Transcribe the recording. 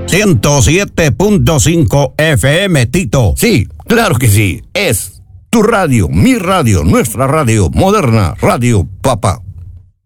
107.5 FM, Tito. Sí, claro que sí. Es tu radio, mi radio, nuestra radio, Moderna Radio Papá.